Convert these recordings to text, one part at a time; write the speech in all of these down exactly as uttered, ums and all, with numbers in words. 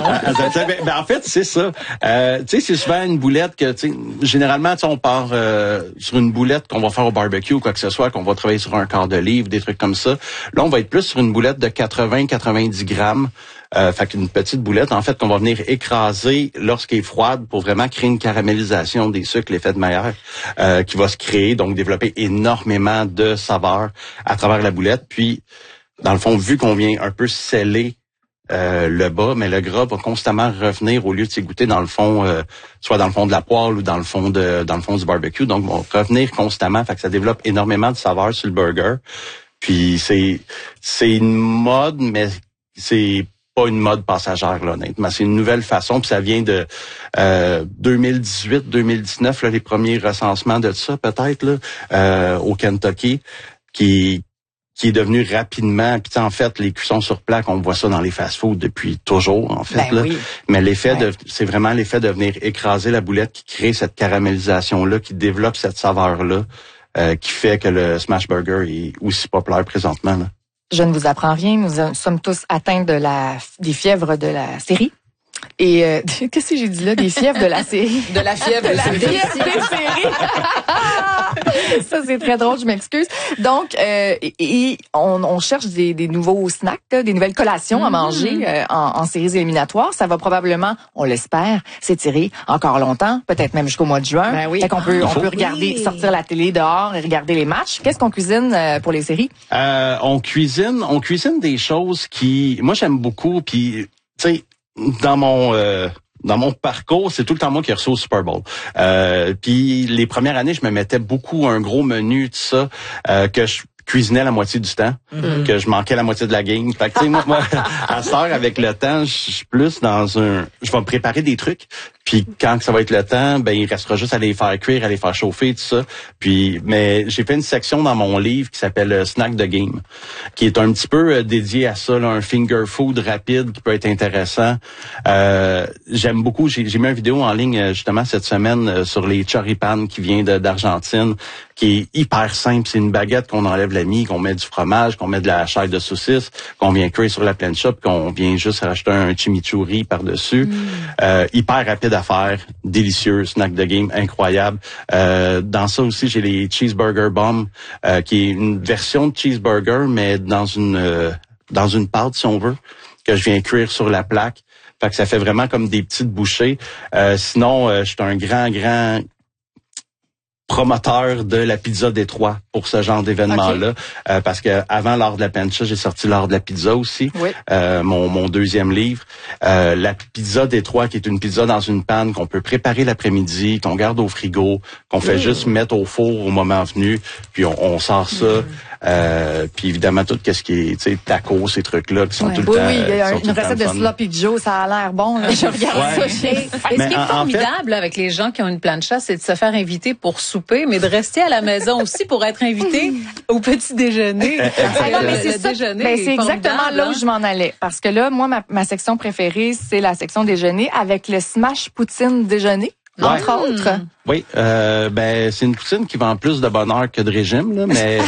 ben, ben, en fait, c'est ça. Euh, tu sais, c'est souvent une boulette que, tu sais, généralement, tu sais, on part euh, sur une boulette qu'on va faire au barbecue ou quoi que ce soit, qu'on va travailler sur un quart de livre, des trucs comme ça. Là, on va être plus sur une boulette de quatre-vingts à quatre-vingt-dix grammes. Euh, fait qu'une petite boulette, en fait, qu'on va venir écraser lorsqu'elle est froide pour vraiment créer une caramélisation des sucres, l'effet de Maillard, euh, qui va se créer, donc développer énormément de saveurs à travers la boulette. Puis, dans le fond, vu qu'on vient un peu sceller euh, le bas, mais le gras va constamment revenir au lieu de s'égoutter dans le fond, euh, soit dans le fond de la poêle ou dans le fond de dans le fond du barbecue. Donc, va revenir constamment, fait que ça développe énormément de saveurs sur le burger. Puis c'est c'est une mode, mais c'est pas une mode passagère, là, honnêtement. C'est une nouvelle façon, puis ça vient de euh, deux mille dix-huit deux mille dix-neuf, là, les premiers recensements de ça, peut-être, là, euh, au Kentucky, qui qui est devenu rapidement, puis en fait, les cuissons sur plaque, on voit ça dans les fast-foods depuis toujours, en fait. Ben là. Oui. Mais l'effet ouais. de, c'est vraiment l'effet de venir écraser la boulette qui crée cette caramélisation-là, qui développe cette saveur-là, euh, qui fait que le smash burger est aussi populaire présentement, là. Je ne vous apprends rien, nous sommes tous atteints de la des fièvres de la série. Et euh, qu'est-ce que j'ai dit là, des fièvres de la série, de la fièvre, de la fièvre des séries. Ça c'est très drôle, je m'excuse. Donc, euh, et, et on, on cherche des, des nouveaux snacks, là, des nouvelles collations mm-hmm. à manger euh, en, en séries éliminatoires. Ça va probablement, on l'espère, s'étirer encore longtemps, peut-être même jusqu'au mois de juin. Ben oui. Fait qu'on peut, Ah, on peut regarder, oui. sortir la télé dehors et regarder les matchs. Qu'est-ce qu'on cuisine euh, pour les séries? Euh, on cuisine, on cuisine des choses qui, moi j'aime beaucoup, puis tu sais, dans mon euh, dans mon parcours, c'est tout le temps moi qui ai reçu au Super Bowl. Euh, puis les premières années, je me mettais beaucoup un gros menu, tout ça, euh, que je cuisinais la moitié du temps, mm-hmm. que je manquais la moitié de la game. Fait que tu sais, moi, moi, à cette heure, avec le temps, je suis plus dans un, je vais me préparer des trucs. Puis quand ça va être le temps, ben il restera juste à les faire cuire, à les faire chauffer, tout ça. Puis, mais j'ai fait une section dans mon livre qui s'appelle Snack the Game, qui est un petit peu dédié à ça, là, un finger food rapide qui peut être intéressant. Euh, j'aime beaucoup. J'ai, j'ai mis une vidéo en ligne justement cette semaine sur les choripan qui vient de, d'Argentine, qui est hyper simple. C'est une baguette qu'on enlève la mie, qu'on met du fromage, qu'on met de la chair de saucisse, qu'on vient cuire sur la plancha, puis qu'on vient juste rajouter un chimichurri par-dessus. Mm. Euh, hyper rapide à faire, délicieux, snack de game, incroyable. Euh, dans ça aussi, j'ai les cheeseburger bombs, euh, qui est une version de cheeseburger, mais dans une euh, dans une pâte, si on veut, que je viens cuire sur la plaque. Fait que ça fait vraiment comme des petites bouchées. Euh, sinon, euh, je suis un grand, grand promoteur de la pizza Détroit pour ce genre d'événement-là, okay. euh, parce que avant l'art de la plancha, j'ai sorti l'art de la pizza aussi, oui. euh, mon, mon deuxième livre. Euh, la pizza Détroit, qui est une pizza dans une panne qu'on peut préparer l'après-midi, qu'on garde au frigo, qu'on fait mmh. juste mettre au four au moment venu, puis on, on sort ça. Mmh. Euh, puis évidemment tout ce qui est, tu sais, tacos, ces trucs-là qui sont ouais. tout le oui, temps. Oui, il y a euh, une recette de sloppy Joe, ça a l'air bon. Là. Je regarde ouais. ça. Et, et ce qui est en, formidable en fait, avec les gens qui ont une plancha, c'est de se faire inviter pour souper, mais de rester à la maison aussi pour être invité au petit déjeuner. Ah non, mais c'est ça. Déjeuner ben, c'est exactement là où je m'en allais. Parce que là, moi, ma, ma section préférée, c'est la section déjeuner avec le smash poutine déjeuner. Ouais. Entre autres. Oui, euh, ben c'est une poutine qui vend plus de bonheur que de régime, là, mais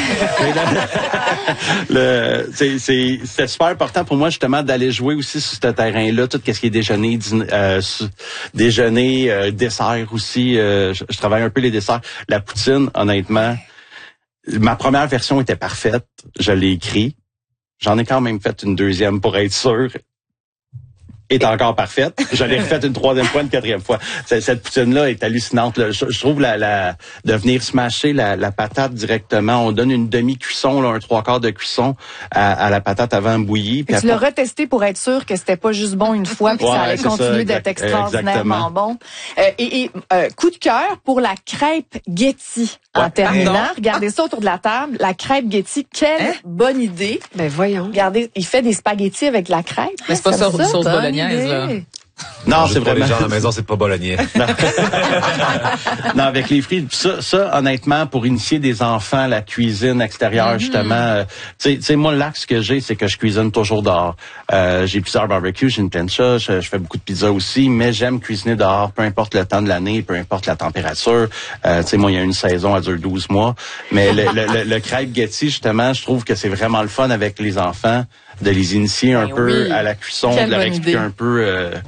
le, c'est, c'est, c'est super important pour moi justement d'aller jouer aussi sur ce terrain-là, tout ce qui est déjeuner, dîner, euh, déjeuner, euh, dessert aussi. Euh, je, je travaille un peu les desserts. La poutine, honnêtement, ma première version était parfaite. Je l'ai écrit. J'en ai quand même fait une deuxième pour être sûr. Est encore parfaite. Je l'ai refaite une troisième fois, une quatrième fois. Cette poutine-là est hallucinante. Là. Je, je trouve la, la de venir smasher la, la patate directement. On donne une demi-cuisson, là, un trois quarts de cuisson à, à la patate avant bouillie. Et tu l'as retesté pour être sûr que c'était pas juste bon une fois, puis ouais, ça allait continuer ça, d'être extraordinairement exactement. Bon. Euh, et et euh, coup de cœur pour la crêpe Getty. Ouais. En terminant, pardon? Regardez ça autour de la table. La crêpe Getty, quelle hein? bonne idée. Ben voyons. Regardez, il fait des spaghettis avec la crêpe. Mais c'est pas ça, sauce, sauce bolognaise, là. Non, c'est vraiment. Les gens à la maison, c'est pas bolognaise. Non. Non, avec les frites, ça, ça, honnêtement, pour initier des enfants à la cuisine extérieure, mm-hmm. justement, euh, tu sais, moi, l'axe que j'ai, c'est que je cuisine toujours dehors. Euh, j'ai plusieurs barbecues, j'ai une plancha, je, je fais beaucoup de pizza aussi, mais j'aime cuisiner dehors, peu importe le temps de l'année, peu importe la température. Euh, tu sais, moi, il y a une saison, elle dure douze mois. Mais le, le, le, le crêpe Getty, justement, je trouve que c'est vraiment le fun avec les enfants de les initier un ben peu oui. à la cuisson, Quelle de leur expliquer idée. Un peu... Euh,